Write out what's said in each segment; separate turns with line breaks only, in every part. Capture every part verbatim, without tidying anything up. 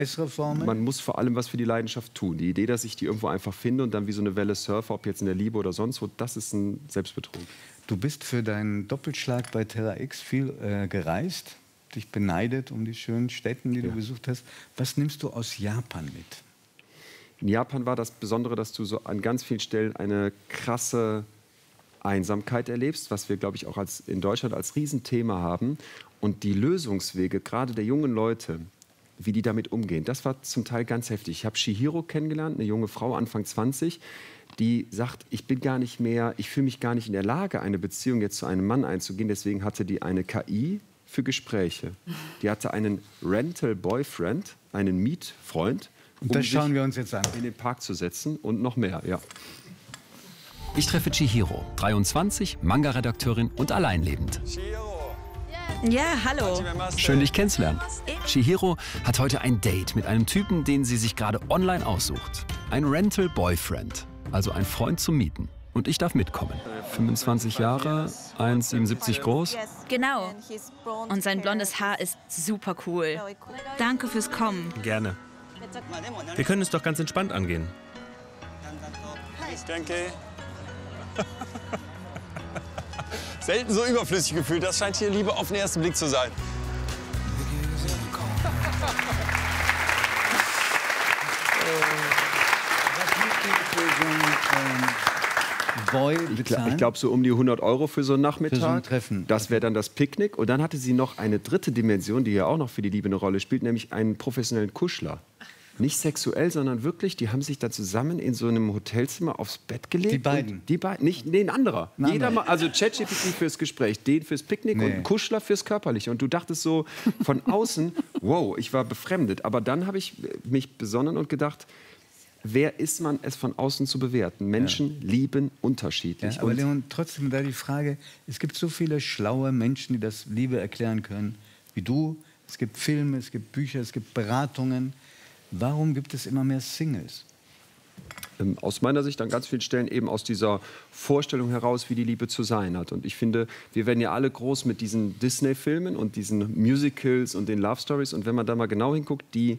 S-Reformen?
Man muss vor allem was für die Leidenschaft tun. Die Idee, dass ich die irgendwo einfach finde und dann wie so eine Welle surfe, ob jetzt in der Liebe oder sonst wo, das ist ein Selbstbetrug.
Du bist für deinen Doppelschlag bei Terra X viel äh, gereist, dich beneidet um die schönen Städten, die ja. du besucht hast. Was nimmst du aus Japan mit?
In Japan war das Besondere, dass du so an ganz vielen Stellen eine krasse Einsamkeit erlebst, was wir, glaube ich, auch als, in Deutschland als Riesenthema haben. Und die Lösungswege, gerade der jungen Leute, wie die damit umgehen, das war zum Teil ganz heftig. Ich habe Chihiro kennengelernt, eine junge Frau, Anfang zwanzig, die sagt, ich bin gar nicht mehr, ich fühle mich gar nicht in der Lage, eine Beziehung jetzt zu einem Mann einzugehen. Deswegen hatte die eine K I für Gespräche. Die hatte einen Rental Boyfriend, einen Mietfreund,
und das schauen wir uns jetzt an.
In den Park zu setzen und noch mehr, ja.
Ich treffe Chihiro, dreiundzwanzig, Manga-Redakteurin und alleinlebend.
Ja, hallo.
Schön, dich kennenzulernen. Chihiro hat heute ein Date mit einem Typen, den sie sich gerade online aussucht. Ein Rental Boyfriend, also ein Freund zum Mieten. Und ich darf mitkommen. fünfundzwanzig Jahre, eins Komma siebenundsiebzig groß.
Genau. Und sein blondes Haar ist super cool. Danke fürs Kommen.
Gerne. Wir können es doch ganz entspannt angehen.
Danke. Selten so überflüssig gefühlt. Das scheint hier Liebe auf den ersten Blick zu sein.
Boy
ich glaube, glaub, so um die hundert Euro für so einen Nachmittag.
Für so ein Treffen.
Das wäre dann das Picknick. Und dann hatte sie noch eine dritte Dimension, die ja auch noch für die Liebe eine Rolle spielt, nämlich einen professionellen Kuschler. Nicht sexuell, sondern wirklich, die haben sich da zusammen in so einem Hotelzimmer aufs Bett gelegt.
Die beiden?
Die beiden, nicht nee, ein anderer.
Ein
Jeder
anderer.
mal, also ChatGPT fürs Gespräch, den fürs Picknick
Nee.
und ein Kuschler fürs Körperliche. Und du dachtest so von außen, wow, ich war befremdet. Aber dann habe ich mich besonnen und gedacht, wer ist man, es von außen zu bewerten? Menschen ja. lieben unterschiedlich.
Ja, aber
und
Leon, trotzdem da die Frage, es gibt so viele schlaue Menschen, die das Liebe erklären können, wie du. Es gibt Filme, es gibt Bücher, es gibt Beratungen. Warum gibt es immer mehr Singles?
Ähm, aus meiner Sicht an ganz vielen Stellen eben aus dieser Vorstellung heraus, wie die Liebe zu sein hat. Und ich finde, wir werden ja alle groß mit diesen Disney-Filmen und diesen Musicals und den Love-Stories. Und wenn man da mal genau hinguckt, die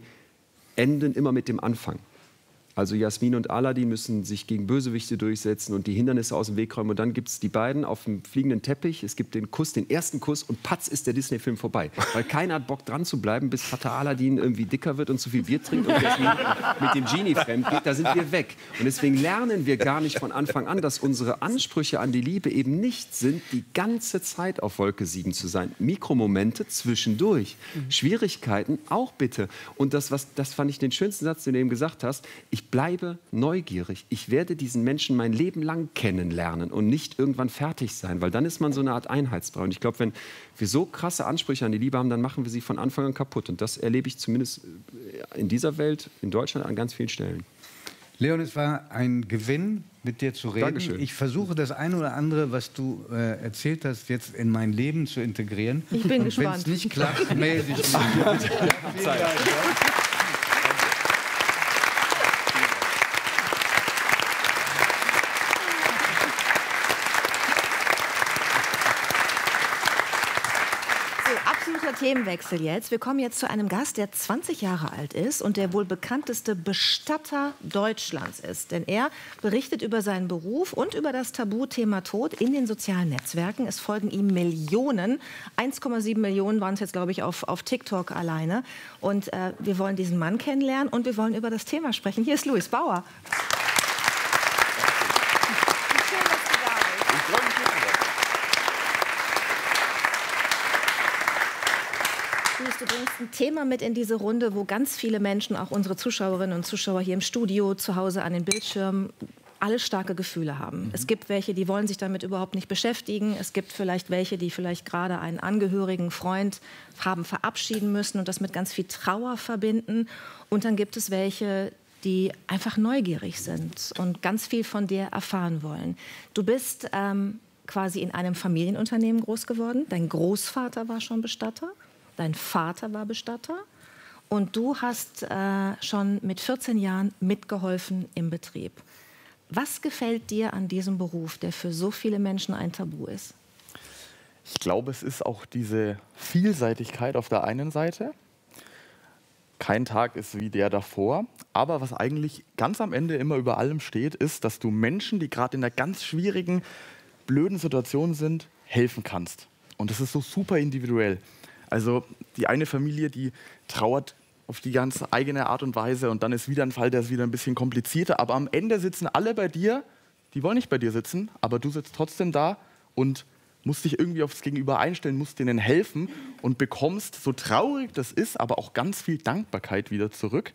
enden immer mit dem Anfang. Also Jasmin und Aladdin müssen sich gegen Bösewichte durchsetzen und die Hindernisse aus dem Weg räumen. Und dann gibt es die beiden auf dem fliegenden Teppich. Es gibt den Kuss, den ersten Kuss und patz ist der Disney-Film vorbei. Weil keiner hat Bock dran zu bleiben, bis Vater Aladdin irgendwie dicker wird und zu viel Bier trinkt und Jasmin mit dem Genie fremd geht. Da sind wir weg. Und deswegen lernen wir gar nicht von Anfang an, dass unsere Ansprüche an die Liebe eben nicht sind, die ganze Zeit auf Wolke sieben zu sein. Mikromomente zwischendurch. Mhm. Schwierigkeiten auch bitte. Und das, was, das fand ich den schönsten Satz, den du eben gesagt hast. Ich Ich bleibe neugierig. Ich werde diesen Menschen mein Leben lang kennenlernen und nicht irgendwann fertig sein, weil dann ist man so eine Art Einheitsbrei. Und ich glaube, wenn wir so krasse Ansprüche an die Liebe haben, dann machen wir sie von Anfang an kaputt. Und das erlebe ich zumindest in dieser Welt, in Deutschland, an ganz vielen Stellen.
Leon, es war ein Gewinn, mit dir zu reden.
Dankeschön.
Ich versuche das eine oder andere, was du äh, erzählt hast, jetzt in mein Leben zu integrieren.
Ich bin
und
gespannt.
Wenn es nicht klappt, melde dich. Vielen Dank.
Themenwechsel jetzt. Wir kommen jetzt zu einem Gast, der zwanzig Jahre alt ist und der wohl bekannteste Bestatter Deutschlands ist. Denn er berichtet über seinen Beruf und über das Tabuthema Tod in den sozialen Netzwerken. Es folgen ihm Millionen. eins Komma sieben Millionen waren es jetzt, glaube ich, auf, auf TikTok alleine. Und äh, wir wollen diesen Mann kennenlernen und wir wollen über das Thema sprechen. Hier ist Louis Bauer. Du bringst ein Thema mit in diese Runde, wo ganz viele Menschen, auch unsere Zuschauerinnen und Zuschauer hier im Studio, zu Hause an den Bildschirmen, alle starke Gefühle haben. Mhm. Es gibt welche, die wollen sich damit überhaupt nicht beschäftigen. Es gibt vielleicht welche, die vielleicht gerade einen Angehörigen, Freund haben verabschieden müssen und das mit ganz viel Trauer verbinden. Und dann gibt es welche, die einfach neugierig sind und ganz viel von dir erfahren wollen. Du bist ähm, quasi in einem Familienunternehmen groß geworden. Dein Großvater war schon Bestatter. Dein Vater war Bestatter und du hast äh, schon mit vierzehn Jahren mitgeholfen im Betrieb. Was gefällt dir an diesem Beruf, der für so viele Menschen ein Tabu ist?
Ich glaube, es ist auch diese Vielseitigkeit auf der einen Seite. kein Tag ist wie der davor. Aber was eigentlich ganz am Ende immer über allem steht, ist, dass du Menschen, die gerade in einer ganz schwierigen, blöden Situation sind, helfen kannst. Und das ist so super individuell. Also die eine Familie, die trauert auf die ganz eigene Art und Weise und dann ist wieder ein Fall, der ist wieder ein bisschen komplizierter. Aber am Ende sitzen alle bei dir, die wollen nicht bei dir sitzen, aber du sitzt trotzdem da und musst dich irgendwie aufs Gegenüber einstellen, musst denen helfen und bekommst, so traurig das ist, aber auch ganz viel Dankbarkeit wieder zurück,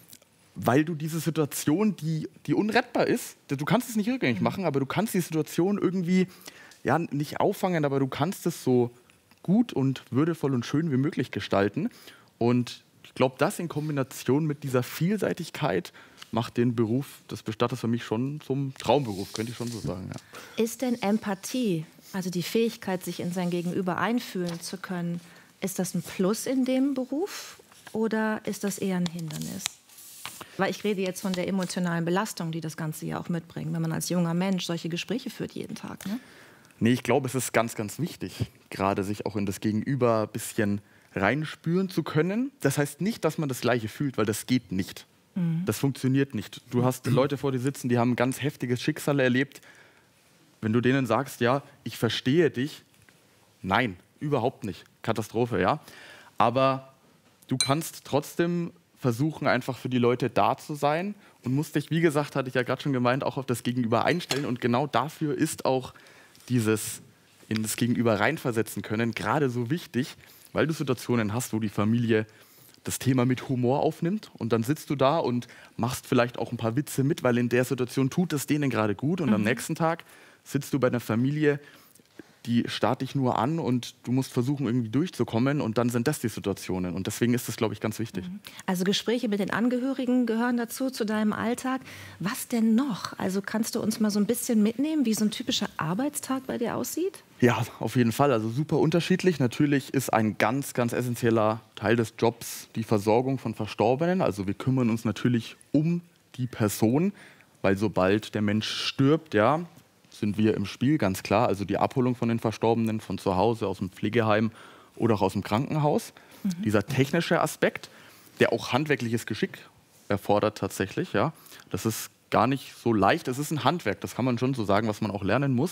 weil du diese Situation, die, die unrettbar ist, du kannst es nicht rückgängig machen, aber du kannst die Situation irgendwie, ja, nicht auffangen, aber du kannst es so gut und würdevoll und schön wie möglich gestalten. Und ich glaube, das in Kombination mit dieser Vielseitigkeit macht den Beruf des Bestatters für mich schon zum Traumberuf, könnte ich schon so sagen. Ja.
Ist denn Empathie, also die Fähigkeit, sich in sein Gegenüber einfühlen zu können, ist das ein Plus in dem Beruf oder ist das eher ein Hindernis? Weil ich rede jetzt von der emotionalen Belastung, die das Ganze ja auch mitbringt, wenn man als junger Mensch solche Gespräche führt jeden Tag. Ne?
Nee, ich glaube, es ist ganz, ganz wichtig, gerade sich auch in das Gegenüber ein bisschen reinspüren zu können. Das heißt nicht, dass man das Gleiche fühlt, weil das geht nicht. Mhm. Das funktioniert nicht. Du hast Leute vor dir sitzen, die haben ein ganz heftiges Schicksal erlebt. Wenn du denen sagst, ja, ich verstehe dich, nein, überhaupt nicht. Katastrophe, ja. Aber du kannst trotzdem versuchen, einfach für die Leute da zu sein und musst dich, wie gesagt, hatte ich ja gerade schon gemeint, auch auf das Gegenüber einstellen. Und genau dafür ist auch dieses in das Gegenüber reinversetzen können gerade so wichtig, weil du Situationen hast, wo die Familie das Thema mit Humor aufnimmt und dann sitzt du da und machst vielleicht auch ein paar Witze mit, weil in der Situation tut es denen gerade gut und mhm. am nächsten Tag sitzt du bei einer Familie, die starrt dich nur an und du musst versuchen, irgendwie durchzukommen und dann sind das die Situationen und deswegen ist das, glaube ich, ganz wichtig.
Also Gespräche mit den Angehörigen gehören dazu, zu deinem Alltag. Was denn noch? Also kannst du uns mal so ein bisschen mitnehmen, wie so ein typischer Arbeitstag bei dir aussieht?
Ja, auf jeden Fall, also super unterschiedlich. Natürlich ist ein ganz, ganz essentieller Teil des Jobs die Versorgung von Verstorbenen. Also wir kümmern uns natürlich um die Person, weil sobald der Mensch stirbt, ja, sind wir im Spiel, ganz klar. Also die Abholung von den Verstorbenen von zu Hause, aus dem Pflegeheim oder auch aus dem Krankenhaus. Mhm. Dieser technische Aspekt, der auch handwerkliches Geschick erfordert tatsächlich. Ja. Das ist gar nicht so leicht. Es ist ein Handwerk, das kann man schon so sagen, was man auch lernen muss.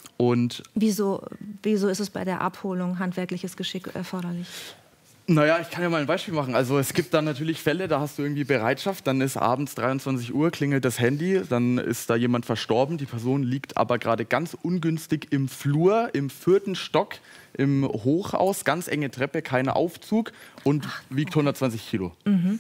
Und
wieso, wieso ist es bei der Abholung handwerkliches Geschick erforderlich?
Naja, ich kann ja mal ein Beispiel machen. Also es gibt dann natürlich Fälle, da hast du irgendwie Bereitschaft, dann ist abends dreiundzwanzig Uhr, klingelt das Handy, dann ist da jemand verstorben, die Person liegt aber gerade ganz ungünstig im Flur, im vierten Stock, im Hochhaus, ganz enge Treppe, kein Aufzug und Ach, wiegt hundertzwanzig Kilo. Mhm.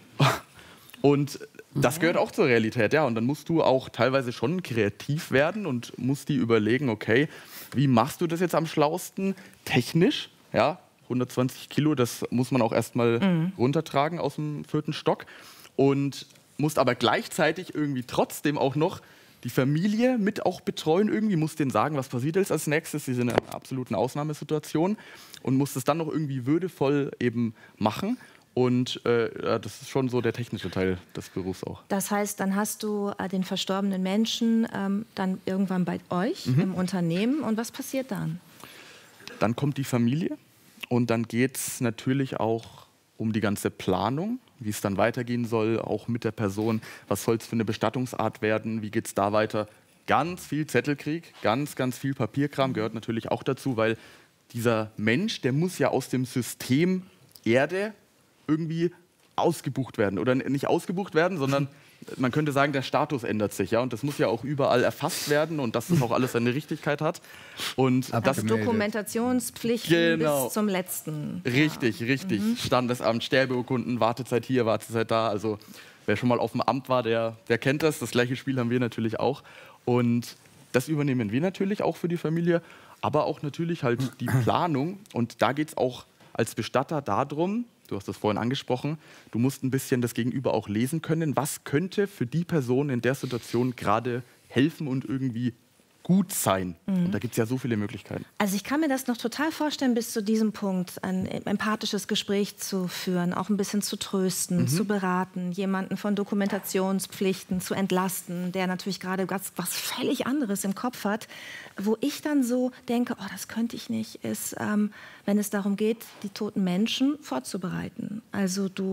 Und das gehört auch zur Realität, ja. Und dann musst du auch teilweise schon kreativ werden und musst dir überlegen, okay, wie machst du das jetzt am schlausten technisch, ja. hundertzwanzig Kilo, das muss man auch erstmal mhm. runtertragen aus dem vierten Stock. Und musst aber gleichzeitig irgendwie trotzdem auch noch die Familie mit auch betreuen. Irgendwie musst denen sagen, was passiert jetzt als nächstes. Sie sind in einer absoluten Ausnahmesituation und musst es dann noch irgendwie würdevoll eben machen. Und äh, das ist schon so der technische Teil des Berufs auch.
Das heißt, dann hast du äh, den verstorbenen Menschen ähm, dann irgendwann bei euch mhm. im Unternehmen. Und was passiert dann?
Dann kommt die Familie. Und dann geht es natürlich auch um die ganze Planung, wie es dann weitergehen soll, auch mit der Person. Was soll es für eine Bestattungsart werden? Wie geht es da weiter? Ganz viel Zettelkrieg, ganz, ganz viel Papierkram gehört natürlich auch dazu, weil dieser Mensch, der muss ja aus dem System Erde irgendwie ausgebucht werden. Oder nicht ausgebucht werden, sondern man könnte sagen, der Status ändert sich. Ja? Und das muss ja auch überall erfasst werden und dass das auch alles seine Richtigkeit hat. Und
das Dokumentationspflichten genau. bis zum letzten.
Richtig, ja. richtig. Mhm. Standesamt, Sterbeurkunden, Wartezeit hier, Wartezeit da. Also wer schon mal auf dem Amt war, der, der kennt das. Das gleiche Spiel haben wir natürlich auch. Und das übernehmen wir natürlich auch für die Familie. Aber auch natürlich halt die Planung. Und da geht es auch als Bestatter darum, du hast das vorhin angesprochen, du musst ein bisschen das Gegenüber auch lesen können. Was könnte für die Person in der Situation gerade helfen und irgendwie gut sein? Mhm. Und da gibt es ja so viele Möglichkeiten.
Also ich kann mir das noch total vorstellen, bis zu diesem Punkt ein empathisches Gespräch zu führen, auch ein bisschen zu trösten, mhm. zu beraten, jemanden von Dokumentationspflichten zu entlasten, der natürlich gerade was, was völlig anderes im Kopf hat. Wo ich dann so denke, oh, das könnte ich nicht, ist, ähm, wenn es darum geht, die toten Menschen vorzubereiten. Also du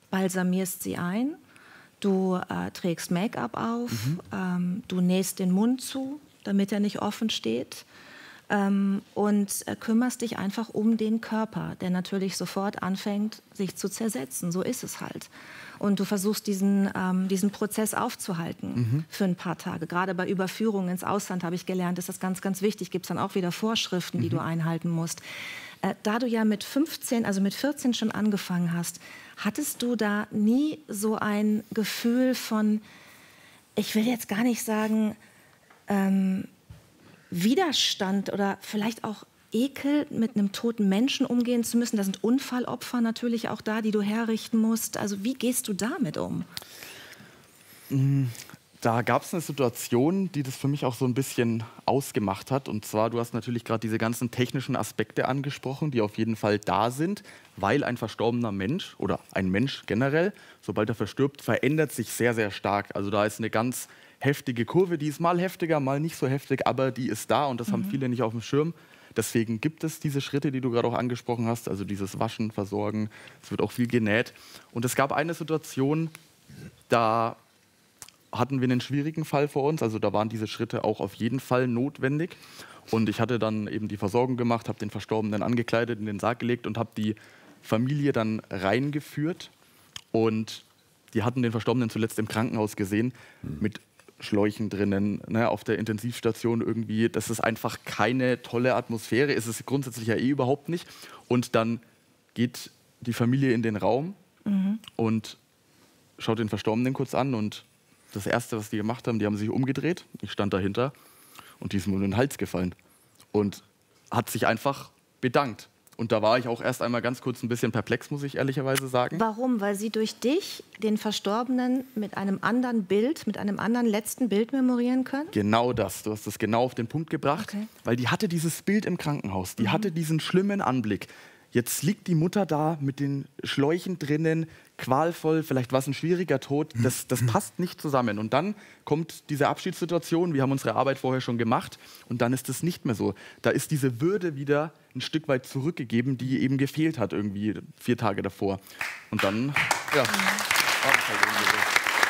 balsamierst sie ein, du äh, trägst Make-up auf, mhm. ähm, du nähst den Mund zu, damit er nicht offen steht. Ähm, und äh, kümmerst dich einfach um den Körper, der natürlich sofort anfängt, sich zu zersetzen. So ist es halt. Und du versuchst, diesen, ähm, diesen Prozess aufzuhalten mhm. für ein paar Tage. Gerade bei Überführungen ins Ausland, habe ich gelernt, ist das ganz, ganz wichtig. Gibt es dann auch wieder Vorschriften, mhm. die du einhalten musst. Äh, da du ja mit fünfzehn, also mit vierzehn schon angefangen hast, hattest du da nie so ein Gefühl von, ich will jetzt gar nicht sagen, ähm, Widerstand oder vielleicht auch Ekel, mit einem toten Menschen umgehen zu müssen? Da sind Unfallopfer natürlich auch da, die du herrichten musst. Also wie gehst du damit um?
Da gab es eine Situation, die das für mich auch so ein bisschen ausgemacht hat. Und zwar, du hast natürlich gerade diese ganzen technischen Aspekte angesprochen, die auf jeden Fall da sind, weil ein verstorbener Mensch oder ein Mensch generell, sobald er verstirbt, verändert sich sehr, sehr stark. Also da ist eine ganz heftige Kurve, die ist mal heftiger, mal nicht so heftig, aber die ist da und das mhm. haben viele nicht auf dem Schirm. Deswegen gibt es diese Schritte, die du gerade auch angesprochen hast, also dieses Waschen, Versorgen, es wird auch viel genäht. Und es gab eine Situation, da hatten wir einen schwierigen Fall vor uns, also da waren diese Schritte auch auf jeden Fall notwendig. Und ich hatte dann eben die Versorgung gemacht, habe den Verstorbenen angekleidet, in den Sarg gelegt und habe die Familie dann reingeführt. Und die hatten den Verstorbenen zuletzt im Krankenhaus gesehen, mhm. mit Schläuchen drinnen, ne, auf der Intensivstation irgendwie. Das ist einfach keine tolle Atmosphäre, ist es grundsätzlich ja eh überhaupt nicht. Und dann geht die Familie in den Raum mhm. und schaut den Verstorbenen kurz an und das Erste, was die gemacht haben, die haben sich umgedreht, ich stand dahinter und die ist mir in den Hals gefallen und hat sich einfach bedankt. Und da war ich auch erst einmal ganz kurz ein bisschen perplex, muss ich ehrlicherweise sagen.
Warum? Weil sie durch dich den Verstorbenen mit einem anderen Bild, mit einem anderen letzten Bild memorieren können?
Genau das. Du hast das genau auf den Punkt gebracht. Okay. Weil die hatte dieses Bild im Krankenhaus. Die mhm. hatte diesen schlimmen Anblick. Jetzt liegt die Mutter da mit den Schläuchen drinnen, qualvoll, vielleicht war es ein schwieriger Tod. Das, das passt nicht zusammen. Und dann kommt diese Abschiedssituation, wir haben unsere Arbeit vorher schon gemacht und dann ist es nicht mehr so. Da ist diese Würde wieder ein Stück weit zurückgegeben, die eben gefehlt hat, irgendwie vier Tage davor. Und dann, ja, war das halt irgendwie so.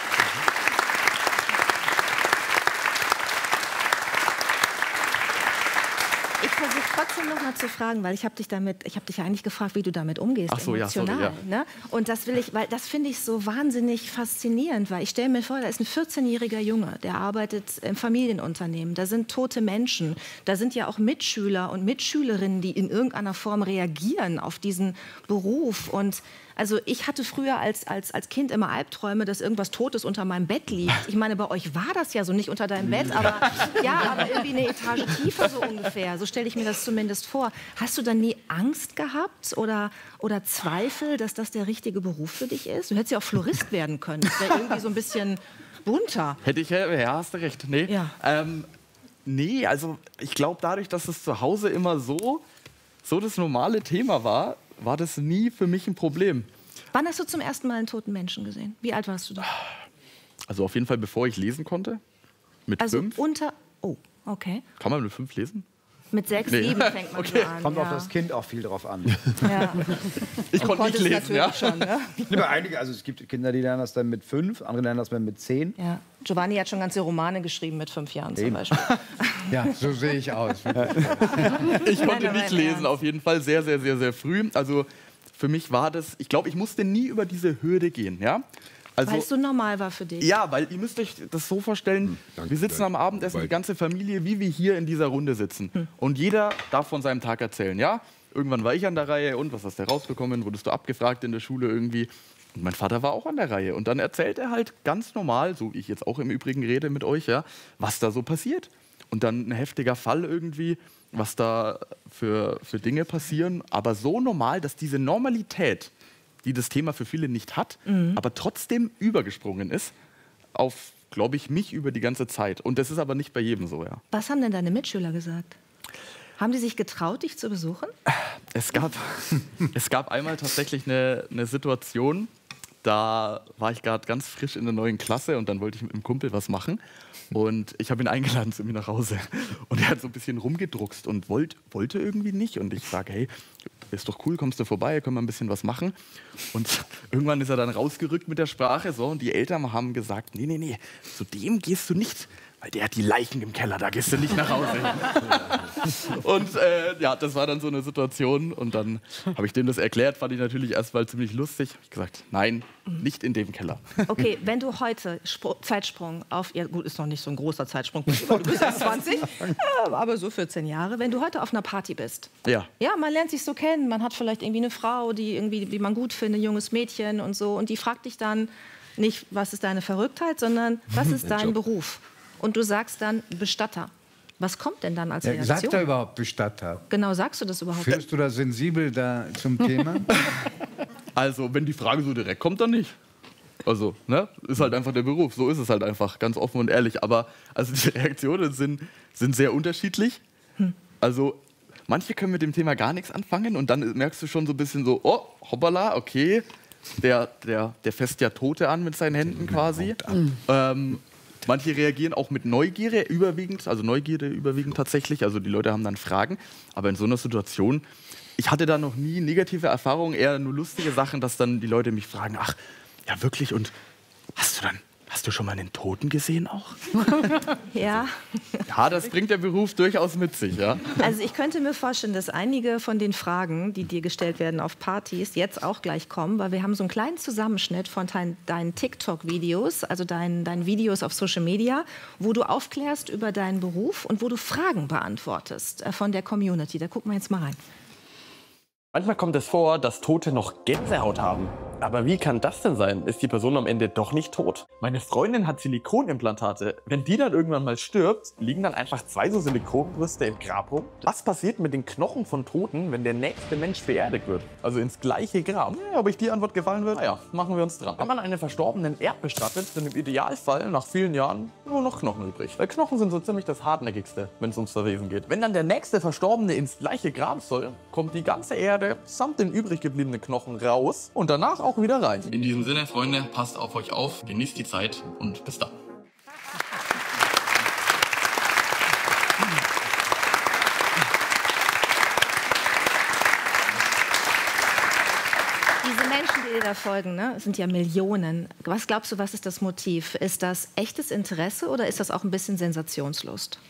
Ich versuche trotzdem noch mal zu fragen, weil ich habe dich damit, ich habe dich ja eigentlich gefragt, wie du damit umgehst,
Ach so,
emotional.
Ja, sorry, ja.
Ne? Und das will ich, weil das finde ich so wahnsinnig faszinierend, weil ich stelle mir vor, da ist ein vierzehnjähriger Junge, der arbeitet im Familienunternehmen, da sind tote Menschen, da sind ja auch Mitschüler und Mitschülerinnen, die in irgendeiner Form reagieren auf diesen Beruf. Und also ich hatte früher als, als, als Kind immer Albträume, dass irgendwas Totes unter meinem Bett liegt. Ich meine, bei euch war das ja so, nicht unter deinem Bett, aber, ja, aber irgendwie eine Etage tiefer so ungefähr. So stelle ich mir das zumindest vor. Hast du dann nie Angst gehabt oder, oder Zweifel, dass das der richtige Beruf für dich ist? Du hättest ja auch Florist werden können. Das wäre irgendwie so ein bisschen bunter.
Hätte ich, ja, hast du recht. Nee,
ja.
ähm, nee also ich glaube, dadurch, dass es zu Hause immer so, so das normale Thema war, war das nie für mich ein Problem.
Wann hast du zum ersten Mal einen toten Menschen gesehen? Wie alt warst du da?
Also auf jeden Fall, bevor ich lesen konnte. Mit
also
fünf.
unter... Oh, okay.
Kann man mit fünf lesen?
Mit sechs,
Nee.
sieben fängt man
Okay.
so an.
Kommt
ja.
auf das Kind auch viel drauf an.
Ja.
Ich
Du
konnte nicht
konntest
lesen, ja.
natürlich schon, ne?
Ja, einige, also es gibt Kinder, die lernen das dann mit fünf, andere lernen das dann mit zehn.
Ja. Giovanni hat schon ganze Romane geschrieben mit fünf Jahren zum
Eben.
Beispiel.
Ja, so sehe ich aus.
Ich konnte
Nein,
nicht
aber
lesen,
ernst.
auf jeden Fall sehr, sehr, sehr, sehr früh. Also für mich war das, ich glaube, ich musste nie über diese Hürde gehen, ja. Also,
Weil es so normal war für dich.
ja, weil ihr müsst euch das so vorstellen, wir sitzen am Abendessen, die ganze Familie, wie wir hier in dieser Runde sitzen.
Hm.
Und jeder darf von seinem Tag erzählen, ja. Irgendwann war ich an der Reihe und was hast du rausbekommen, wurdest du abgefragt in der Schule irgendwie. Und mein Vater war auch an der Reihe. Und dann erzählt er halt ganz normal, so wie ich jetzt auch im Übrigen rede mit euch, ja, was da so passiert. Und dann ein heftiger Fall irgendwie, was da für, für Dinge passieren. Aber so normal, dass diese Normalität, die das Thema für viele nicht hat, mhm. aber trotzdem übergesprungen ist auf, glaube ich, mich über die ganze Zeit. Und das ist aber nicht bei jedem so, ja.
Was haben denn deine Mitschüler gesagt? Haben die sich getraut, dich zu besuchen?
Es gab, es gab einmal tatsächlich eine, eine Situation, da war ich gerade ganz frisch in der neuen Klasse und dann wollte ich mit einem Kumpel was machen. Und ich habe ihn eingeladen zu mir nach Hause. Und er hat so ein bisschen rumgedruckst und wollt, wollte irgendwie nicht. Und ich sage, hey, ist doch cool, kommst du vorbei, können wir ein bisschen was machen. Und irgendwann ist er dann rausgerückt mit der Sprache. So, und die Eltern haben gesagt, nee, nee, nee, zu dem gehst du nicht. Weil der hat die Leichen im Keller, da gehst du nicht nach Hause. Und äh, ja, das war dann so eine Situation. Und dann habe ich dem das erklärt, fand ich natürlich erstmal ziemlich lustig. Hab ich gesagt, nein, nicht in dem Keller.
Okay, wenn du heute, Spr Zeitsprung auf, ja gut, ist noch nicht so ein großer Zeitsprung, du bist erst zwanzig, aber so vierzehn Jahre, wenn du heute auf einer Party bist.
Ja.
Ja, man lernt sich so kennen, man hat vielleicht irgendwie eine Frau, die irgendwie, die man gut findet, ein junges Mädchen und so. Und die fragt dich dann nicht, was ist deine Verrücktheit, sondern was ist dein Beruf? Und du sagst dann Bestatter. Was kommt denn dann als
Ja,
Reaktion?
sagt er überhaupt Bestatter?
Genau, sagst du das überhaupt?
Fühlst du da sensibel da zum Thema?
Also, wenn die Frage so direkt kommt, dann nicht. Also, ne, ist halt einfach der Beruf. So ist es halt einfach, ganz offen und ehrlich. Aber also die Reaktionen sind, sind sehr unterschiedlich. Hm. Also, manche können mit dem Thema gar nichts anfangen und dann merkst du schon so ein bisschen so, oh, hoppala, okay, der, der, der fässt ja Tote an mit seinen Händen quasi. Ähm, Manche reagieren auch mit Neugierde überwiegend, also Neugierde überwiegend tatsächlich. Also die Leute haben dann Fragen. Aber in so einer Situation, ich hatte da noch nie negative Erfahrungen, eher nur lustige Sachen, dass dann die Leute mich fragen, ach, ja wirklich, und hast du dann, hast du schon mal einen Toten gesehen auch?
Ja.
Ja, das bringt der Beruf durchaus mit sich, ja.
Also ich könnte mir vorstellen, dass einige von den Fragen, die dir gestellt werden auf Partys, jetzt auch gleich kommen, weil wir haben so einen kleinen Zusammenschnitt von dein, deinen TikTok-Videos, also deinen, deinen Videos auf Social Media, wo du aufklärst über deinen Beruf und wo du Fragen beantwortest äh, von der Community. Da gucken wir jetzt mal rein.
Manchmal kommt es vor, dass Tote noch Gänsehaut haben. Aber wie kann das denn sein? Ist die Person am Ende doch nicht tot? Meine Freundin hat Silikonimplantate. Wenn die dann irgendwann mal stirbt, liegen dann einfach zwei so Silikonbrüste im Grab rum? Was passiert mit den Knochen von Toten, wenn der nächste Mensch beerdigt wird? Also ins gleiche Grab? Ja, ob euch die Antwort gefallen wird? Naja, machen wir uns dran. Wenn man einen Verstorbenen erdbestattet, sind im Idealfall nach vielen Jahren nur noch Knochen übrig. Weil Knochen sind so ziemlich das Hartnäckigste, wenn es ums Verwesen geht. Wenn dann der nächste Verstorbene ins gleiche Grab soll, kommt die ganze Erde samt den übrig gebliebenen Knochen raus und danach auch wieder rein.
In diesem Sinne, Freunde, passt auf euch auf, genießt die Zeit und bis dann.
Diese Menschen, die dir da folgen, ne, sind ja Millionen. Was glaubst du, was ist das Motiv? Ist das echtes Interesse oder ist das auch ein bisschen Sensationslust?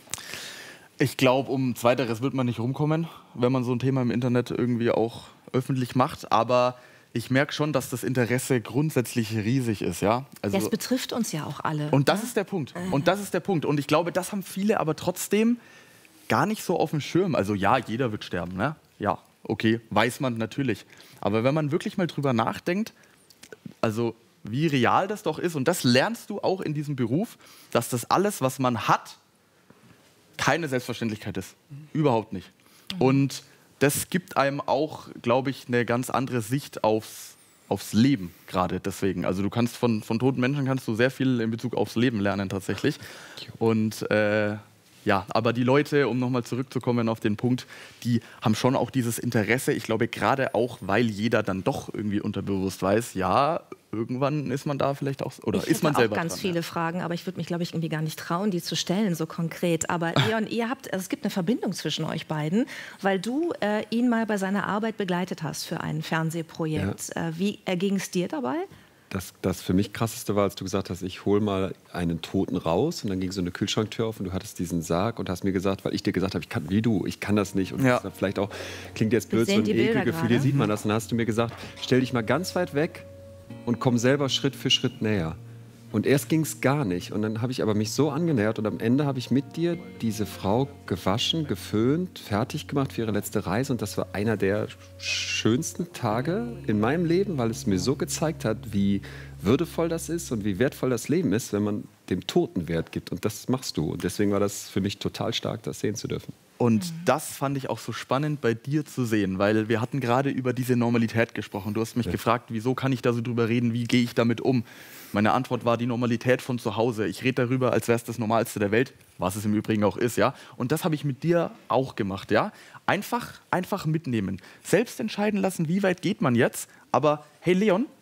Ich glaube, um Zweiteres wird man nicht rumkommen, wenn man so ein Thema im Internet irgendwie auch öffentlich macht. Aber ich merke schon, dass das Interesse grundsätzlich riesig ist. Ja? Also,
das betrifft uns ja auch alle.
Und das ist der Punkt. Und das ist der Punkt. Und ich glaube, das haben viele aber trotzdem gar nicht so auf dem Schirm. Also ja, jeder wird sterben. Ne? Ja, okay, weiß man natürlich. Aber wenn man wirklich mal drüber nachdenkt, also wie real das doch ist, und das lernst du auch in diesem Beruf, dass das alles, was man hat, keine Selbstverständlichkeit ist. Überhaupt nicht. Und das gibt einem auch, glaube ich, eine ganz andere Sicht aufs, aufs Leben gerade deswegen. Also du kannst von, von toten Menschen kannst du sehr viel in Bezug aufs Leben lernen tatsächlich. Und äh, ja, aber die Leute, um nochmal zurückzukommen auf den Punkt, die haben schon auch dieses Interesse. Ich glaube gerade auch, weil jeder dann doch irgendwie unterbewusst weiß, ja, irgendwann ist man da vielleicht auch, oder
ich
ist man selber
auch ganz
dran,
viele
ja.
Fragen, aber ich würde mich, glaube ich, irgendwie gar nicht trauen, die zu stellen, so konkret. Aber Leon, ihr habt, also es gibt eine Verbindung zwischen euch beiden, weil du äh, ihn mal bei seiner Arbeit begleitet hast für ein Fernsehprojekt. Ja. Äh, wie erging es dir dabei?
Das, das für mich krasseste war, als du gesagt hast, ich hole mal einen Toten raus und dann ging so eine Kühlschranktür auf und du hattest diesen Sarg und hast mir gesagt, weil ich dir gesagt habe, ich kann, wie du, ich kann das nicht und ja. das vielleicht auch, klingt jetzt blöd, so ein Ekelgefühl, hier sieht man das und dann hast du mir gesagt, stell dich mal ganz weit weg und komm selber Schritt für Schritt näher. Und erst ging es gar nicht. Und dann habe ich aber mich so angenähert und am Ende habe ich mit dir diese Frau gewaschen, geföhnt, fertig gemacht für ihre letzte Reise. Und das war einer der schönsten Tage in meinem Leben, weil es mir so gezeigt hat, wie würdevoll das ist und wie wertvoll das Leben ist, wenn man dem Toten Wert gibt. Und das machst du. Und deswegen war das für mich total stark, das sehen zu dürfen.
Und das fand ich auch so spannend bei dir zu sehen, weil wir hatten gerade über diese Normalität gesprochen. Du hast mich ja. gefragt, wieso kann ich da so drüber reden, wie gehe ich damit um? Meine Antwort war die Normalität von zu Hause. Ich rede darüber, als wäre es das Normalste der Welt, was es im Übrigen auch ist. Ja? Und das habe ich mit dir auch gemacht. Ja? Einfach, einfach mitnehmen. Selbst entscheiden lassen, wie weit geht man jetzt. Aber hey Leon,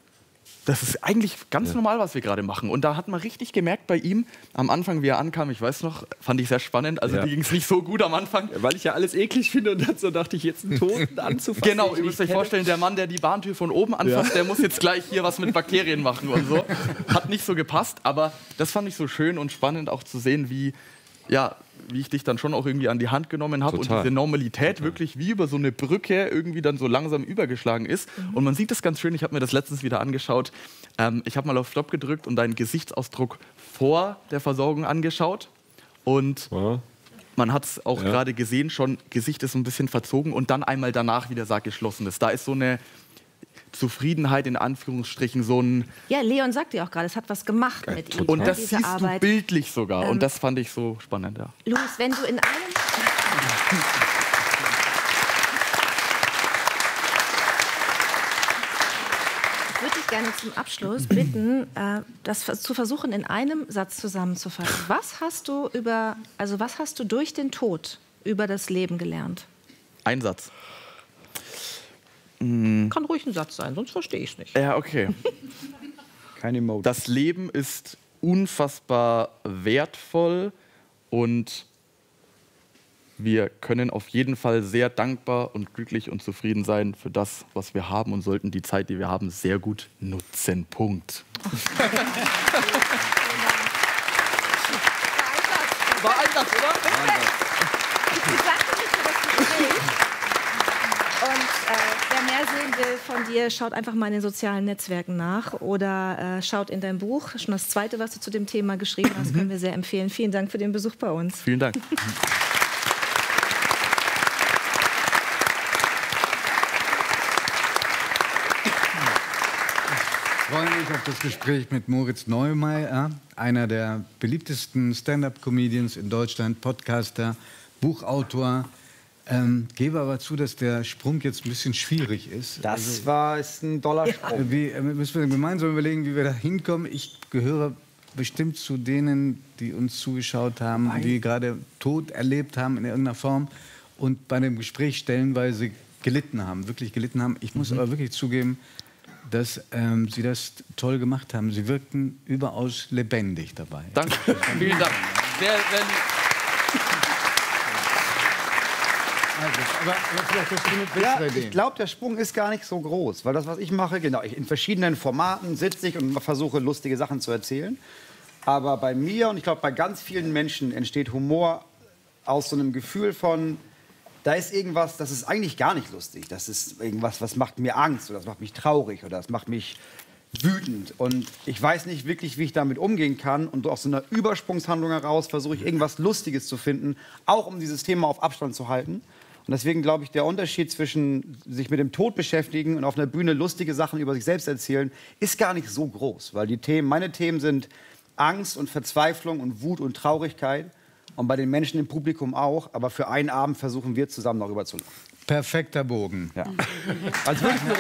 das ist eigentlich ganz
Ja.
normal, was wir gerade machen. Und da hat man richtig gemerkt bei ihm, am Anfang, wie er ankam, ich weiß noch, fand ich sehr spannend. Also
Ja.
mir ging es nicht so gut am Anfang.
Weil ich ja alles eklig finde und dann so dachte ich, jetzt einen Toten anzufassen.
Genau, ihr müsst euch vorstellen, der Mann, der die Bahntür von oben anfasst,
Ja.
der muss jetzt gleich hier was mit Bakterien machen und so. Hat nicht so gepasst, aber das fand ich so schön und spannend auch zu sehen, wie, ja, wie ich dich dann schon auch irgendwie an die Hand genommen habe und
Total.
diese Normalität wirklich wie über so eine Brücke irgendwie dann so langsam übergeschlagen ist. Und man sieht das ganz schön, ich habe mir das letztens wieder angeschaut. Ähm, ich habe mal auf Stopp gedrückt und deinen Gesichtsausdruck vor der Versorgung angeschaut. Und
Ja.
man hat es auch
Ja.
gerade gesehen, schon Gesicht ist ein bisschen verzogen und dann einmal danach, wie der Sarg geschlossen ist. Da ist so eine Zufriedenheit in Anführungsstrichen, so ein...
Ja, Leon sagt ja auch gerade, es hat was gemacht mit ihm.
Und
ne,
das
diese
siehst
Arbeit.
du bildlich sogar.
Ähm,
und das fand ich so spannend, ja.
Luis, wenn du in einem... Ich würde dich gerne zum Abschluss bitten, äh, das vers- zu versuchen, in einem Satz zusammenzufassen. Was hast du über, also was hast du durch den Tod über das Leben gelernt?
Ein Satz.
Kann ruhig ein Satz sein, sonst verstehe ich es nicht.
Ja, okay.
Kein Emoji.
Das Leben ist unfassbar wertvoll und wir können auf jeden Fall sehr dankbar und glücklich und zufrieden sein für das, was wir haben und sollten die Zeit, die wir haben, sehr gut nutzen. Punkt. War ein Satz, oder?
Ich bedanke mich für das Gespräch. Und äh, wer mehr sehen will von dir, schaut einfach mal in den sozialen Netzwerken nach oder äh, schaut in dein Buch. Schon das zweite, was du zu dem Thema geschrieben hast, können wir sehr empfehlen. Vielen Dank für den Besuch bei uns.
Vielen Dank.
Ich freue mich auf das Gespräch mit Moritz Neumeier, einer der beliebtesten Stand-up-Comedians in Deutschland, Podcaster, Buchautor. Ähm, gebe aber zu, dass der Sprung jetzt ein bisschen schwierig ist.
Das war ist ein Dollarsprung.
Wie, äh, müssen wir gemeinsam überlegen, wie wir da hinkommen. Ich gehöre bestimmt zu denen, die uns zugeschaut haben, die gerade Tod erlebt haben in irgendeiner Form und bei dem Gespräch stellenweise gelitten haben, wirklich gelitten haben. Ich muss
Mhm.
aber wirklich zugeben, dass ähm, Sie das toll gemacht haben. Sie wirkten überaus lebendig dabei.
Danke. Vielen Dank. Sehr, sehr lieb.
Also, aber, aber vielleicht hast du eine
Ja,
bessere
ich
Idee.
glaube, der Sprung ist gar nicht so groß, weil das, was ich mache, genau, ich, in verschiedenen Formaten sitze ich und versuche, lustige Sachen zu erzählen. Aber bei mir und ich glaube, bei ganz vielen Menschen entsteht Humor aus so einem Gefühl von, da ist irgendwas, das ist eigentlich gar nicht lustig. Das ist irgendwas, was macht mir Angst oder das macht mich traurig oder das macht mich wütend. Und ich weiß nicht wirklich, wie ich damit umgehen kann. Und aus so einer Übersprungshandlung heraus versuche ich, irgendwas Lustiges zu finden, auch um dieses Thema auf Abstand zu halten. Und deswegen glaube ich, der Unterschied zwischen sich mit dem Tod beschäftigen und auf einer Bühne lustige Sachen über sich selbst erzählen, ist gar nicht so groß. Weil die Themen, meine Themen sind Angst und Verzweiflung und Wut und Traurigkeit. Und bei den Menschen im Publikum auch. Aber für einen Abend versuchen wir zusammen darüber zu lachen.
Perfekter Bogen.
Ja. Als würde ich mir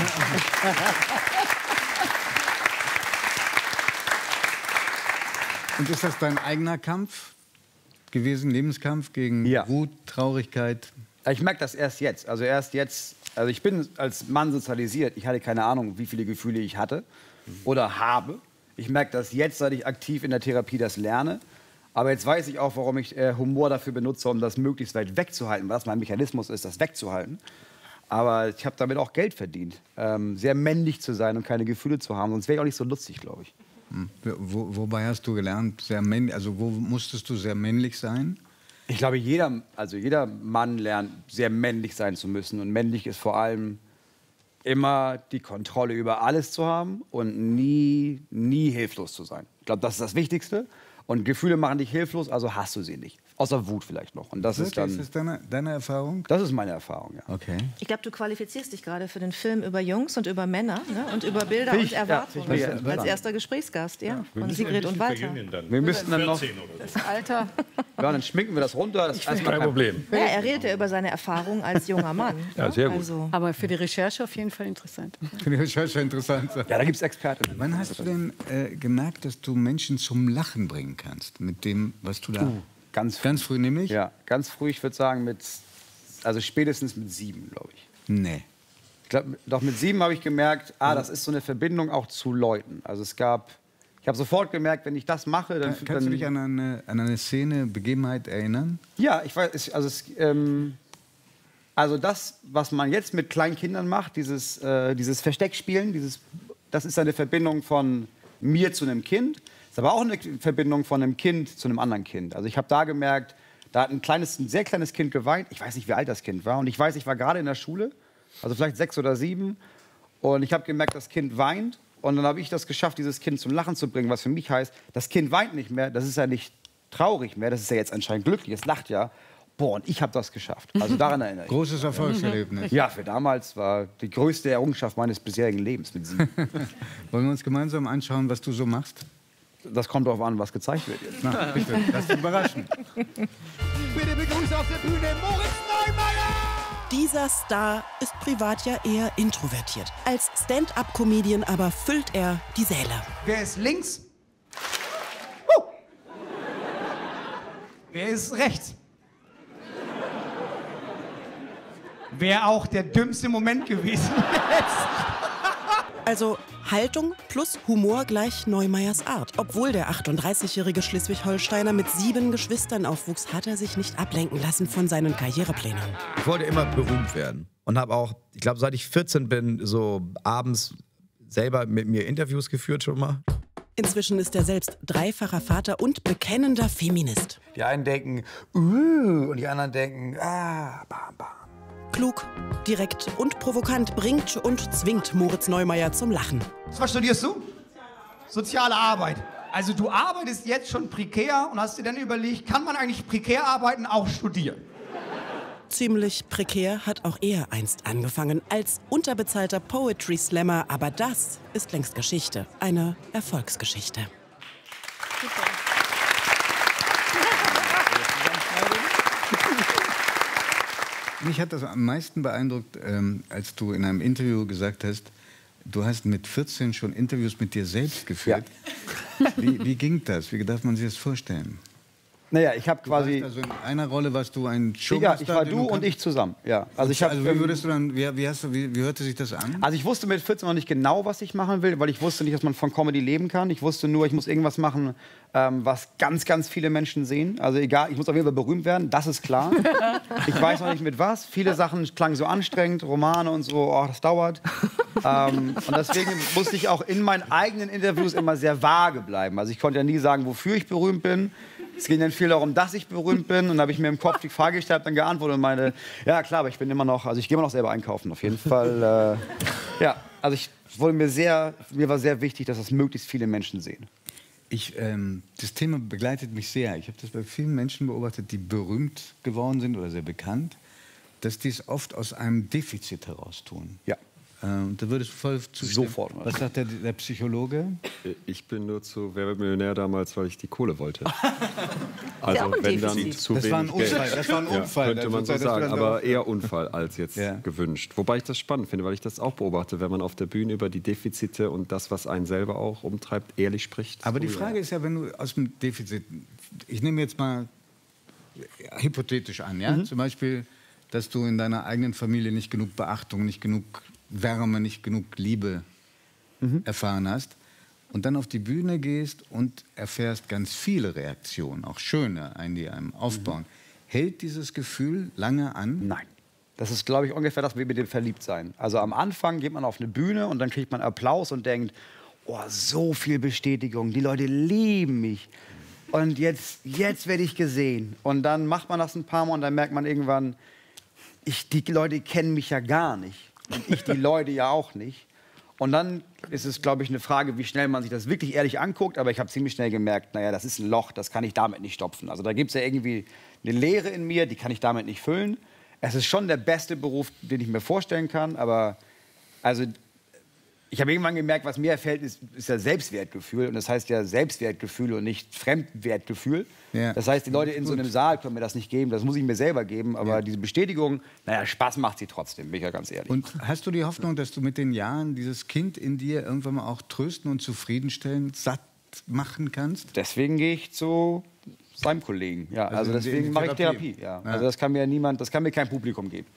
Und ist das dein eigener Kampf gewesen, Lebenskampf gegen
Ja.
Wut, Traurigkeit?
Ich merke das erst jetzt. Also erst jetzt. Also ich bin als Mann sozialisiert. Ich hatte keine Ahnung, wie viele Gefühle ich hatte oder habe. Ich merke das jetzt, seit ich aktiv in der Therapie das lerne. Aber jetzt weiß ich auch, warum ich äh, Humor dafür benutze, um das möglichst weit wegzuhalten, weil das mein Mechanismus ist, das wegzuhalten. Aber ich habe damit auch Geld verdient, ähm, sehr männlich zu sein und keine Gefühle zu haben. Sonst wäre ich auch nicht so lustig, glaube ich.
Hm. Wo, wobei hast du gelernt, sehr männlich, also wo musstest du sehr männlich sein?
Ich glaube, jeder, also jeder Mann lernt, sehr männlich sein zu müssen. Und männlich ist vor allem immer die Kontrolle über alles zu haben und nie, nie hilflos zu sein. Ich glaube, das ist das Wichtigste. Und Gefühle machen dich hilflos, also hast du sie nicht. Außer Wut vielleicht noch. Und das ist
Wirklich?
dann.
Ist das deine, deine Erfahrung?
Das ist meine Erfahrung, ja.
Okay.
Ich glaube, du qualifizierst dich gerade für den Film über Jungs und über Männer, ne? Und über Bilder
Find
und
ich- ja,
Erwartungen.
find ich ja
Als
spannend.
erster Gesprächsgast, ja.
Wir
Von
müssen
Sigrid
ein
und
bisschen
Walter.
verjüngen dann.
Wir müssten dann noch.
vierzehn oder so.
Das Alter.
Ja, dann schminken wir das runter. Das ist erstmal
Kein Problem.
Ja, er redet ja über seine Erfahrungen als junger Mann.
Ja, sehr gut.
Also,
Aber für die Recherche auf jeden Fall interessant.
Finde ich schon interessant.
Ja, da gibt es Experten.
Wann hast du denn äh, gemerkt, dass du Menschen zum Lachen bringen kannst mit dem, was du da...
Uh, ganz,
Ganz früh nämlich?
ja, ganz früh, ich würde sagen, mit. Also spätestens mit sieben, glaube ich.
Nee.
Ich glaub, doch mit sieben habe ich gemerkt, ah, das ist so eine Verbindung auch zu Leuten. Also es gab, ich habe sofort gemerkt, wenn ich das mache, dann...
Kann, kannst du dich an eine, an eine Szene, Begebenheit erinnern?
Ja, ich weiß, also, es, ähm, also das, was man jetzt mit kleinen Kindern macht, dieses, äh, dieses Versteckspielen, dieses, das ist eine Verbindung von mir zu einem Kind, ist aber auch eine Verbindung von einem Kind zu einem anderen Kind. Also ich habe da gemerkt, da hat ein kleines, ein sehr kleines Kind geweint. Ich weiß nicht, wie alt das Kind war. Und ich weiß, ich war gerade in der Schule, also vielleicht sechs oder sieben. Und ich habe gemerkt, das Kind weint. Und dann habe ich das geschafft, dieses Kind zum Lachen zu bringen, was für mich heißt, das Kind weint nicht mehr, das ist ja nicht traurig mehr, das ist ja jetzt anscheinend glücklich, es lacht ja. Boah, und ich habe das geschafft. Also daran erinnere ich mich.
Großes Erfolgserlebnis.
Ja, für damals war die größte Errungenschaft meines bisherigen Lebens mit sieben.
Wollen wir uns gemeinsam anschauen, was du so machst?
Das kommt darauf an, was gezeigt wird jetzt.
Na, bitte, lass dich überraschen.
Bitte begrüße auf der Bühne Moritz Neumeier!
Dieser Star ist privat ja eher introvertiert. Als Stand-up-Comedian aber füllt er die Säle.
Wer ist links? Uh. Wer ist rechts? Wäre auch der dümmste Moment gewesen.
Also Haltung plus Humor gleich Neumeiers Art. Obwohl der achtunddreißigjährige Schleswig-Holsteiner mit sieben Geschwistern aufwuchs, hat er sich nicht ablenken lassen von seinen Karriereplänen.
Ich wollte immer berühmt werden und habe auch, ich glaube, seit ich vierzehn bin, so abends selber mit mir Interviews geführt schon mal.
Inzwischen ist er selbst dreifacher Vater und bekennender Feminist.
Die einen denken, uh, und die anderen denken, ah, bam, bam.
Klug, direkt und provokant bringt und zwingt Moritz Neumeier zum Lachen.
Was studierst du? Soziale Arbeit. Also du arbeitest jetzt schon prekär und hast dir dann überlegt, kann man eigentlich prekär arbeiten, auch studieren?
Ziemlich prekär hat auch er einst angefangen als unterbezahlter Poetry Slammer, aber das ist längst Geschichte, eine Erfolgsgeschichte.
Super.
Mich hat das am meisten beeindruckt, ähm, als du in einem Interview gesagt hast, du hast mit vierzehn schon Interviews mit dir selbst geführt. Ja. Wie, wie ging das? Wie darf man sich das vorstellen?
Naja, ich habe quasi...
Also in einer Rolle warst du ein Showmaster.
Ja, ich war du und ich zusammen. Ja. Also, ich hab,
also wie würdest du dann, wie, wie, hast du, wie, wie hörte sich das an?
Also ich wusste mit vierzehn noch nicht genau, was ich machen will, weil ich wusste nicht, dass man von Comedy leben kann. Ich wusste nur, ich muss irgendwas machen, ähm, was ganz, ganz viele Menschen sehen. Also egal, ich muss auf jeden Fall berühmt werden, das ist klar. Ich weiß noch nicht mit was. Viele Sachen klangen so anstrengend, Romane und so, oh, das dauert. ähm, und deswegen musste ich auch in meinen eigenen Interviews immer sehr vage bleiben. Also ich konnte ja nie sagen, wofür ich berühmt bin. Es ging dann viel darum, dass ich berühmt bin. Und dann habe ich mir im Kopf die Frage gestellt, dann geantwortet und meine, ja klar, aber ich bin immer noch, also ich gehe immer noch selber einkaufen, auf jeden Fall. Äh, ja, also ich wollte mir sehr, mir war sehr wichtig, dass das möglichst viele Menschen sehen.
Ich, ähm, das Thema begleitet mich sehr. Ich habe das bei vielen Menschen beobachtet, die berühmt geworden sind oder sehr bekannt, dass die es oft aus einem Defizit heraus tun.
Ja.
Ähm, da würdest du voll zustimmen.
Sofort.
Was sagt der, der Psychologe?
Ich bin nur zu Wer wird Millionär damals, weil ich die Kohle wollte. Also wenn dann zu
das
wenig
war ein Unfall.
Geld.
Das war ein Unfall.
Ja, könnte man so sagen, aber eher Unfall als jetzt
ja.
gewünscht. Wobei ich das spannend finde, weil ich das auch beobachte, wenn man auf der Bühne über die Defizite und das, was einen selber auch umtreibt, ehrlich spricht.
Aber die Frage ist ja, wenn du aus dem Defizit, ich nehme jetzt mal hypothetisch an, ja, mhm. zum Beispiel, dass du in deiner eigenen Familie nicht genug Beachtung, nicht genug Wärme, nicht genug Liebe mhm. erfahren hast und dann auf die Bühne gehst und erfährst ganz viele Reaktionen, auch schöne, die einem aufbauen. Mhm. Hält dieses Gefühl lange an?
Nein. Das ist, glaube ich, ungefähr das wie mit dem Verliebtsein. Also am Anfang geht man auf eine Bühne und dann kriegt man Applaus und denkt, oh, so viel Bestätigung, die Leute lieben mich. Und jetzt, jetzt werde ich gesehen. Und dann macht man das ein paar Mal und dann merkt man irgendwann, ich, die Leute kennen mich ja gar nicht. Und ich die Leute ja auch nicht. Und dann ist es, glaube ich, eine Frage, wie schnell man sich das wirklich ehrlich anguckt. Aber ich habe ziemlich schnell gemerkt, naja, das ist ein Loch, das kann ich damit nicht stopfen. Also da gibt es ja irgendwie eine Leere in mir, die kann ich damit nicht füllen. Es ist schon der beste Beruf, den ich mir vorstellen kann. Aber also, ich habe irgendwann gemerkt, was mir fällt, ist, ist ja Selbstwertgefühl. Und das heißt ja Selbstwertgefühl und nicht Fremdwertgefühl. Ja. Das heißt, die Leute in so einem Saal können mir das nicht geben. Das muss ich mir selber geben. Aber ja. diese Bestätigung, naja, Spaß macht sie trotzdem, bin ich ja ganz ehrlich.
Und hast du die Hoffnung, dass du mit den Jahren dieses Kind in dir irgendwann mal auch trösten und zufriedenstellen, satt machen kannst?
Deswegen gehe ich zu seinem Kollegen. Ja, also, also deswegen mache ich Therapie. Ja. Ja. Also das kann mir niemand, das kann mir kein Publikum geben.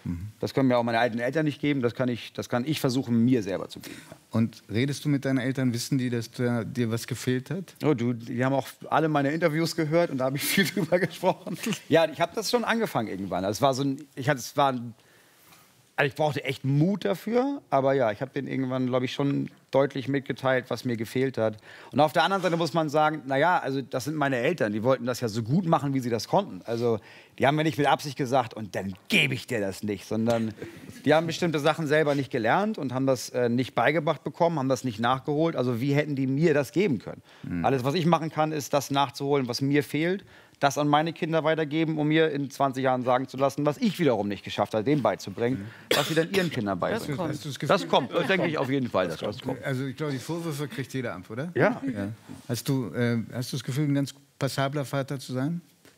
Das können mir auch meine alten Eltern nicht geben, das kann ich, das kann ich versuchen, mir selber zu geben.
Und redest du mit deinen Eltern, wissen die, dass da dir was gefehlt hat?
Oh, du, die haben auch alle meine Interviews gehört und da habe ich viel drüber gesprochen. Ja, ich habe das schon angefangen irgendwann. Also es war so ein, ich hatte, es war ein, also ich brauchte echt Mut dafür, aber ja, ich habe denen irgendwann, glaube ich, schon deutlich mitgeteilt, was mir gefehlt hat. Und auf der anderen Seite muss man sagen, naja, also das sind meine Eltern, die wollten das ja so gut machen, wie sie das konnten. Also die haben mir nicht mit Absicht gesagt, und dann gebe ich dir das nicht, sondern die haben bestimmte Sachen selber nicht gelernt und haben das äh, nicht beigebracht bekommen, haben das nicht nachgeholt. Also wie hätten die mir das geben können? Mhm. Alles, was ich machen kann, ist das nachzuholen, was mir fehlt, das an meine Kinder weitergeben, um mir in zwanzig Jahren sagen zu lassen, was ich wiederum nicht geschafft habe, denen beizubringen, was sie dann ihren Kindern beibringen.
Das kommt,
das kommt, das denke ich auf jeden Fall, dass das kommt.
Also ich glaube, die Vorwürfe kriegt jeder ab, oder?
Ja.
ja. Hast du, äh, hast du das Gefühl, ein ganz passabler Vater zu sein?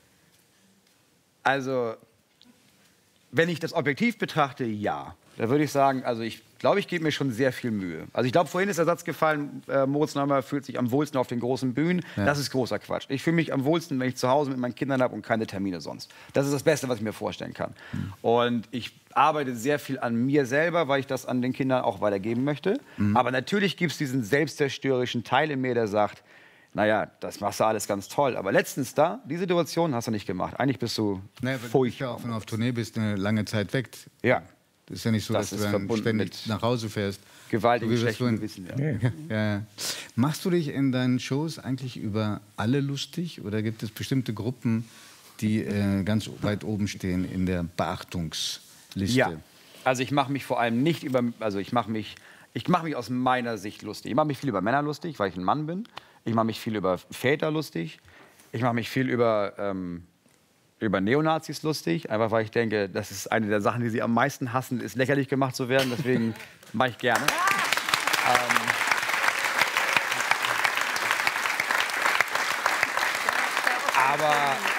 Also, wenn ich das objektiv betrachte, ja. Da würde ich sagen, also ich glaube, ich gebe mir schon sehr viel Mühe. Also ich glaube, vorhin ist der Satz gefallen, äh, Moritz Neumeyer fühlt sich am wohlsten auf den großen Bühnen. Ja. Das ist großer Quatsch. Ich fühle mich am wohlsten, wenn ich zu Hause mit meinen Kindern habe und keine Termine sonst. Das ist das Beste, was ich mir vorstellen kann. Mhm. Und ich arbeite sehr viel an mir selber, weil ich das an den Kindern auch weitergeben möchte. Mhm. Aber natürlich gibt es diesen selbstzerstörerischen Teil in mir, der sagt, naja, das machst du alles ganz toll. Aber letztens da, die Situation hast du nicht gemacht. Eigentlich bist du naja, furchtbar.
Wenn du auf Tournee bist, eine lange Zeit weg.
Ja.
Das ist ja nicht so, das dass du dann ständig nach Hause fährst.
Gewaltigen schlechten Gewissen. Ja.
Ja, ja. Machst du dich in deinen Shows eigentlich über alle lustig? Oder gibt es bestimmte Gruppen, die äh, ganz weit oben stehen in der Beachtungsliste?
Ja, also ich mache mich vor allem nicht über, also ich mache mich, ich mache mich aus meiner Sicht lustig. Ich mache mich viel über Männer lustig, weil ich ein Mann bin. Ich mache mich viel über Väter lustig. Ich mache mich viel über ähm, über Neonazis lustig, einfach weil ich denke, das ist eine der Sachen, die sie am meisten hassen, ist lächerlich gemacht zu werden. Deswegen mache ich gerne. ähm, aber,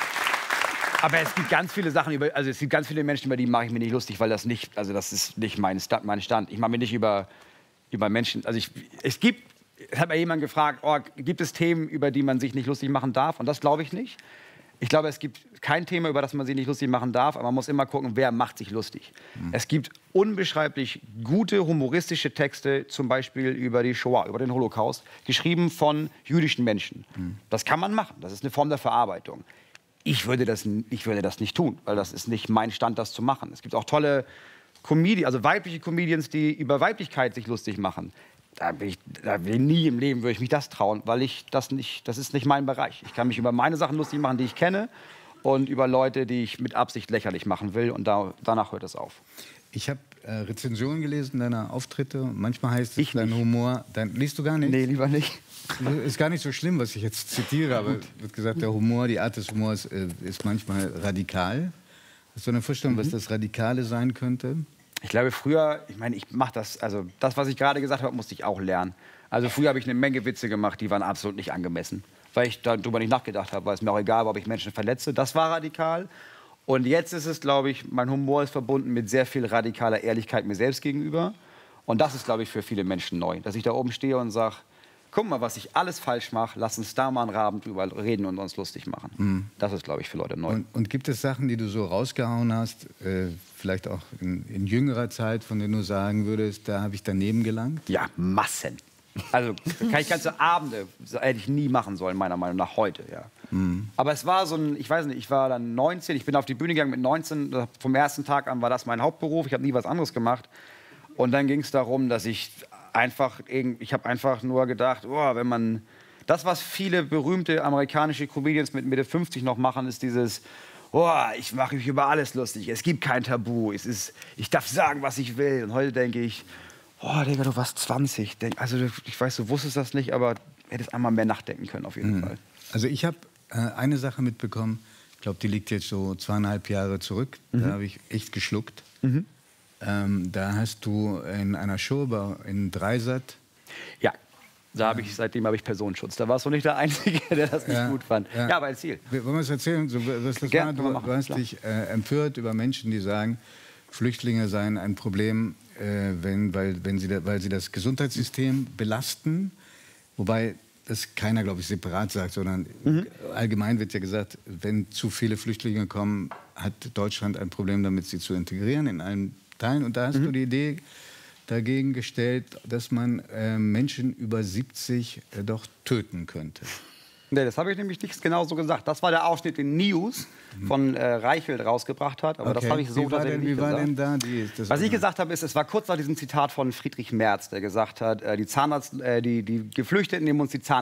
aber es gibt ganz viele Sachen, über, also es gibt ganz viele Menschen, über die mache ich mir nicht lustig, weil das nicht, also das ist nicht mein Stand. Mein Stand. Ich mache mir nicht über, über Menschen, also ich, es gibt, es hat mir jemand gefragt, oh, gibt es Themen, über die man sich nicht lustig machen darf? Und das glaube ich nicht. Ich glaube, es gibt kein Thema, über das man sich nicht lustig machen darf, aber man muss immer gucken, wer macht sich lustig. Mhm. Es gibt unbeschreiblich gute humoristische Texte, zum Beispiel über die Shoah, über den Holocaust, geschrieben von jüdischen Menschen. Mhm. Das kann man machen, das ist eine Form der Verarbeitung. Ich würde das, ich würde das nicht tun, weil das ist nicht mein Stand, das zu machen. Es gibt auch tolle Comedians, also weibliche Comedians, die über Weiblichkeit sich lustig machen. Da bin ich, da will ich nie im Leben würde ich mich das trauen, weil ich das nicht, das ist nicht mein Bereich. Ich kann mich über meine Sachen lustig machen, die ich kenne, und über Leute, die ich mit Absicht lächerlich machen will, und da, danach hört es auf.
Ich habe äh, Rezensionen gelesen deiner Auftritte. Manchmal heißt es, dein Humor, dein, liest du gar nicht?
Nee, lieber nicht.
Ist gar nicht so schlimm, was ich jetzt zitiere, aber wird gesagt, der Humor, die Art des Humors äh, ist manchmal radikal. Hast du eine Vorstellung, mhm. was das Radikale sein könnte?
Ich glaube, früher, ich meine, ich mache das, also das, was ich gerade gesagt habe, musste ich auch lernen. Also früher habe ich eine Menge Witze gemacht, die waren absolut nicht angemessen, weil ich darüber nicht nachgedacht habe, weil es mir auch egal war, ob ich Menschen verletze. Das war radikal. Und jetzt ist es, glaube ich, mein Humor ist verbunden mit sehr viel radikaler Ehrlichkeit mir selbst gegenüber. Und das ist, glaube ich, für viele Menschen neu, dass ich da oben stehe und sage, guck mal, was ich alles falsch mache, lass uns da mal einen Abend drüber reden und uns lustig machen. Mhm. Das ist, glaube ich, für Leute neu.
Und, und gibt es Sachen, die du so rausgehauen hast, äh, vielleicht auch in, in jüngerer Zeit, von denen du sagen würdest, da habe ich daneben gelangt?
Ja, Massen. Also kann ich ganze Abende, hätte ich nie machen sollen, meiner Meinung nach, heute. Ja. Mhm. Aber es war so ein, ich weiß nicht, ich war dann neunzehn, ich bin auf die Bühne gegangen mit neunzehn, vom ersten Tag an war das mein Hauptberuf, ich habe nie was anderes gemacht. Und dann ging es darum, dass ich einfach, ich habe einfach nur gedacht, oh, wenn man, das, was viele berühmte amerikanische Comedians mit Mitte fünfzig noch machen, ist dieses, oh, ich mache mich über alles lustig, es gibt kein Tabu, es ist, ich darf sagen, was ich will. Und heute denke ich, oh, Digga, du warst zwanzig. Also ich weiß, du wusstest das nicht, aber hättest einmal mehr nachdenken können, auf jeden mhm. Fall.
Also ich habe äh, eine Sache mitbekommen, ich glaube, die liegt jetzt so zweieinhalb Jahre zurück, mhm. da habe ich echt geschluckt. Mhm. Ähm, da hast du in einer Show in Dreisat.
Ja, da habe ich, seitdem habe ich Personenschutz. Da warst du nicht der Einzige, der das nicht
ja,
gut fand.
Ja,
ja aber erzähl.
Wollen wir es erzählen? So, was das war? Du, du hast dich äh, empört über Menschen, die sagen, Flüchtlinge seien ein Problem, äh, wenn, weil, wenn sie da, weil sie das Gesundheitssystem belasten. Wobei das keiner, glaube ich, separat sagt, sondern
Mhm.
allgemein wird ja gesagt, wenn zu viele Flüchtlinge kommen, hat Deutschland ein Problem damit, sie zu integrieren in allen Teilen. Und da hast
Mhm.
du die Idee dagegen gestellt, dass man äh, Menschen über siebzig äh, doch töten könnte.
Nee, das habe ich nämlich nicht genau so gesagt. Das war der Ausschnitt, den News von äh, Reichelt rausgebracht hat. Aber das
Okay.
habe ich so
Wie war
tatsächlich
denn-
nicht
wie war
gesagt.
denn da die- das-
Was ich gesagt habe, ist, es war kurz nach diesem Zitat von Friedrich Merz, der gesagt hat, äh, die Zahnarzt, äh, die, die Geflüchteten nehmen uns die Zahnärzte